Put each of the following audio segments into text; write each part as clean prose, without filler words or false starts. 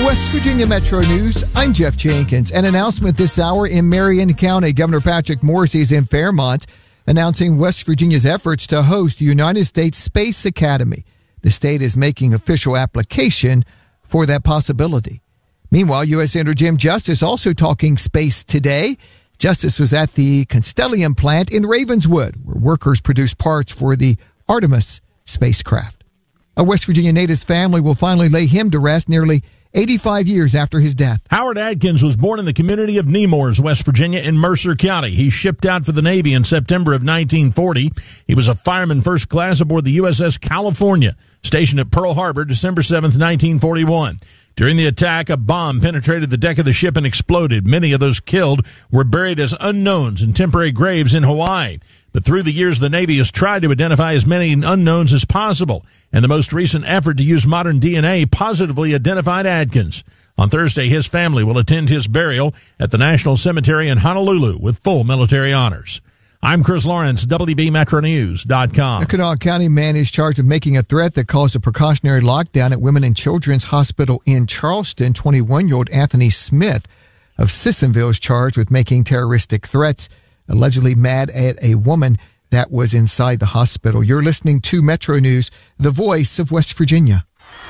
West Virginia Metro News, I'm Jeff Jenkins. An announcement this hour in Marion County. Governor Patrick Morrisey is in Fairmont announcing West Virginia's efforts to host the United States Space Academy. The state is making official application for that possibility. Meanwhile, U.S. Senator Jim Justice also talking space today. Justice was at the Constellium plant in Ravenswood, where workers produce parts for the Artemis spacecraft. A West Virginia native's family will finally lay him to rest nearly 85 years after his death. Howard Adkins was born in the community of Nemours, West Virginia, in Mercer County. He shipped out for the Navy in September of 1940. He was a fireman first class aboard the USS California, stationed at Pearl Harbor, December 7th, 1941. During the attack, a bomb penetrated the deck of the ship and exploded. Many of those killed were buried as unknowns in temporary graves in Hawaii. But through the years, the Navy has tried to identify as many unknowns as possible, and the most recent effort to use modern DNA positively identified Adkins. On Thursday, his family will attend his burial at the National Cemetery in Honolulu with full military honors. I'm Chris Lawrence, WBMetroNews.com. A Kanawha County man is charged with making a threat that caused a precautionary lockdown at Women and Children's Hospital in Charleston. 21-year-old Anthony Smith of Sissonville is charged with making terroristic threats, allegedly mad at a woman that was inside the hospital. You're listening to Metro News, the voice of West Virginia.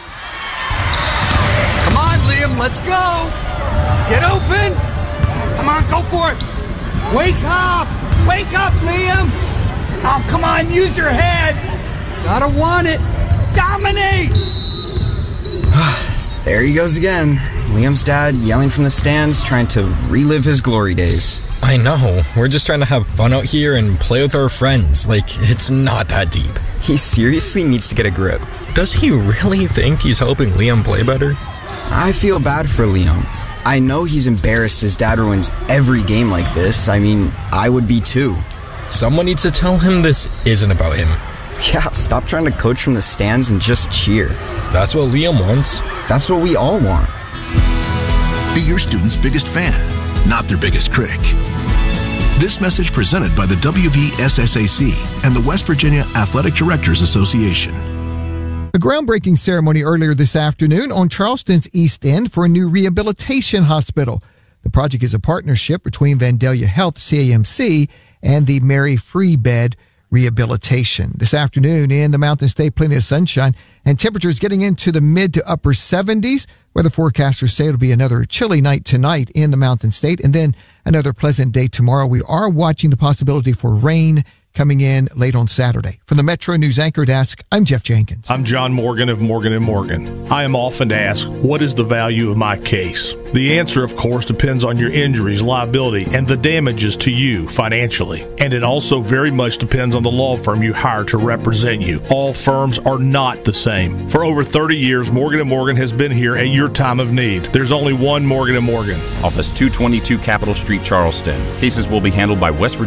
Come on, Liam, let's go. Get open. Come on, go for it. Wake up. Wake up, Liam. Oh, come on, use your head. Gotta want it. Dominate. There he goes again. Liam's dad yelling from the stands, trying to relive his glory days. I know. We're just trying to have fun out here and play with our friends. Like, it's not that deep. He seriously needs to get a grip. Does he really think he's helping Liam play better? I feel bad for Liam. I know he's embarrassed his dad ruins every game like this. I mean, I would be too. Someone needs to tell him this isn't about him. Yeah, stop trying to coach from the stands and just cheer. That's what Liam wants. That's what we all want. Be your student's biggest fan, not their biggest critic. This message presented by the WVSSAC and the West Virginia Athletic Directors Association. A groundbreaking ceremony earlier this afternoon on Charleston's East End for a new rehabilitation hospital. The project is a partnership between Vandalia Health, CAMC, and the Mary Free Bed Rehabilitation. This afternoon in the Mountain State, plenty of sunshine and temperatures getting into the mid to upper 70s. Weather forecasters say it'll be another chilly night tonight in the Mountain State and then another pleasant day tomorrow. We are watching the possibility for rain coming in late on Saturday. From the Metro News Anchor Desk, I'm Jeff Jenkins. I'm John Morgan of Morgan & Morgan. I am often asked, what is the value of my case? The answer, of course, depends on your injuries, liability, and the damages to you financially. And it also very much depends on the law firm you hire to represent you. All firms are not the same. For over 30 years, Morgan & Morgan has been here at your time of need. There's only one Morgan & Morgan. Office 222 Capitol Street, Charleston. Cases will be handled by West Virginia